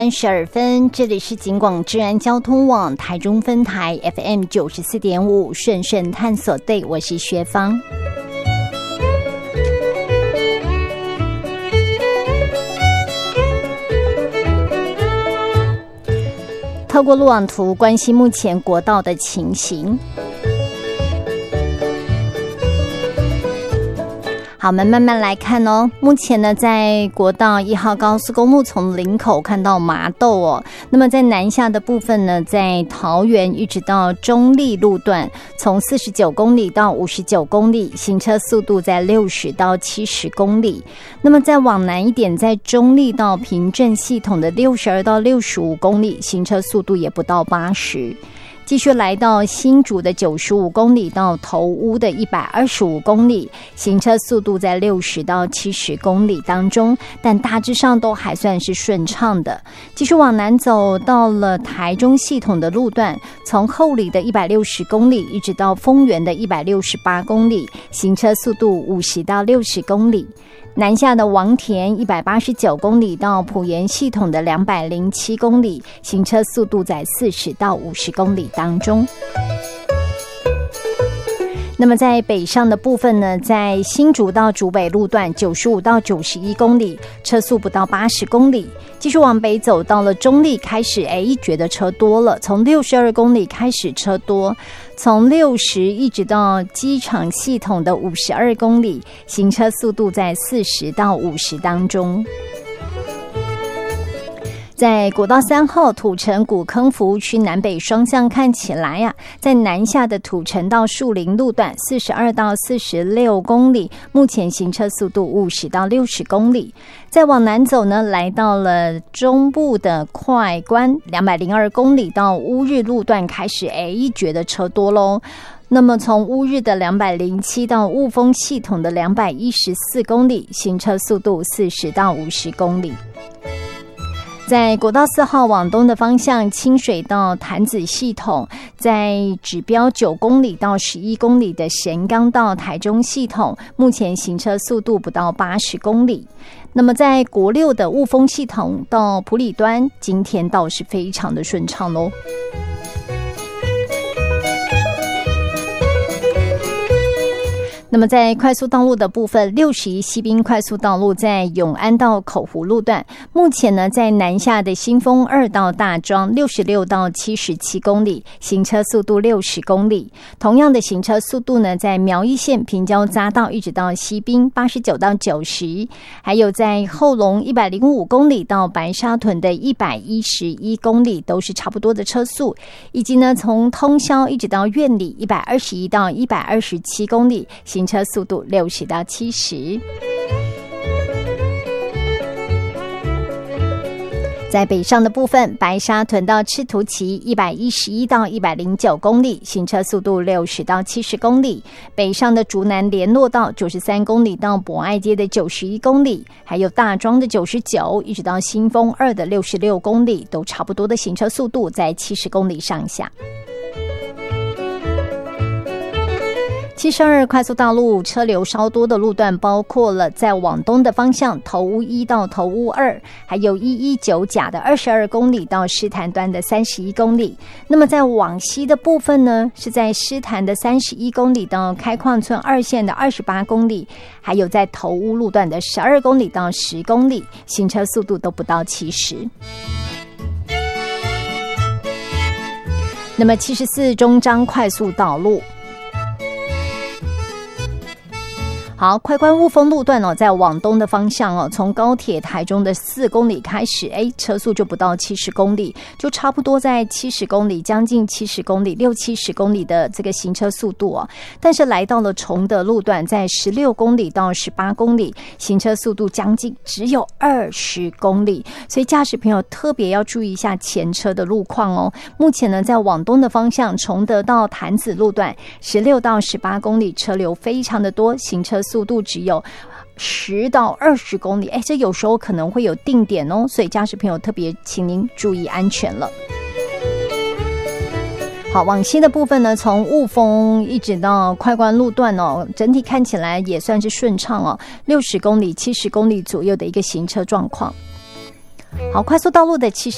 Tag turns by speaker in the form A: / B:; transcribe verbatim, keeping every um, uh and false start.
A: 十二分，这里是警广治安交通网台中分台 F M 九十四点五顺顺探索队，我是薛芳。透过路网图关心目前国道的情形。好，我们慢慢来看哦。目前呢，在国道一号高速公路从林口看到麻豆哦，那么在南下的部分呢，在桃园一直到中立路段，从四十九公里到五十九公里，行车速度在六十到七十公里。那么再往南一点，在中立到平镇系统的六十二到六十五公里，行车速度也不到八十。继续来到新竹的九十五公里到头屋的一百二十五公里，行车速度在六十到七十公里当中，但大致上都还算是顺畅的。继续往南走到了台中系统的路段，从后里的一百六十公里一直到丰原的一百六十八公里，行车速度五十到六十公里。南下的王田一百八十九公里到埔盐系统的两百零七公里，行车速度在四十到五十公里当中。那么在北上的部分呢，在新竹到竹北路段九十五到九十一公里，车速不到八十公里。继续往北走到了中立，开始哎觉得车多了，从六十二公里开始车多，从六十一直到机场系统的五十二公里，行车速度在四十到五十当中。在国道三号土城古坑服务区南北双向看起来呀、啊，在南下的土城到树林路段四十二到四十六公里，目前行车速度五十到六十公里。再往南走呢，来到了中部的快关两百零二公里到乌日路段开始，哎，觉得车多咯。那么从乌日的两百零七到雾峰系统的两百一十四公里，行车速度四十到五十公里。在国道四号往东的方向，清水到潭子系统，在指标九公里到十一公里的神冈到台中系统，目前行车速度不到八十公里。那么在国六的雾峰系统到埔里端，今天倒是非常的顺畅咯。那么在快速道路的部分，六十一西滨快速道路在永安到口湖路段，目前呢在南下的新丰二到大庄六十六到七十七公里，行车速度六十公里。同样的行车速度呢，在苗栗县平交匝道一直到西滨八十九到九十，还有在后龙一百零五公里到白沙屯的一百一十一公里，都是差不多的车速。以及呢从通霄一直到苑里一百二十一到一百二十七公里，行车速度六十到七十。在北上的部分，白沙屯到赤土崎一百一十一到一百零九公里，行车速度六十到七十公里。北上的竹南联络道九十三公里到博爱街的九十一公里，还有大庄的九十九一直到新丰二的六十六公里，都差不多的行车速度在七十公里上下。七十二快速道路车流稍多的路段包括了在往东的方向头屋一到头屋二，还有一一九甲的二十二公里到狮潭端的三十一公里。那么在往西的部分呢，是在狮潭的三十一公里到开矿村二线的二十八公里，还有在头屋路段的十二公里到十公里，行车速度都不到七十。那么七十四中彰快速道路，好，快关雾峰路段哦，在往东的方向哦，从高铁台中的四公里开始，哎，车速就不到七十公里，就差不多在七十公里，将近七十公里，六七十公里的这个行车速度哦。但是来到了崇德路段，在十六公里到十八公里，行车速度将近只有二十公里，所以驾驶朋友特别要注意一下前车的路况哦。目前呢，在往东的方向，崇德到潭子路段，十六到十八公里，车流非常的多，行车速度只有十到二十公里，哎，这有时候可能会有定点哦，所以驾驶朋友特别请您注意安全了。好，往西的部分呢，从雾峰一直到快关路段哦，整体看起来也算是顺畅哦，六十公里、七十公里左右的一个行车状况。好，快速道路的七十